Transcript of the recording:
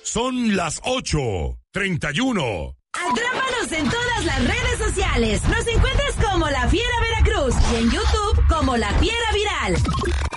Son las 8:31. Atrápanos en todas las redes sociales. Nos encuentras como La Fiera Veracruz y en YouTube como La Fiera Viral.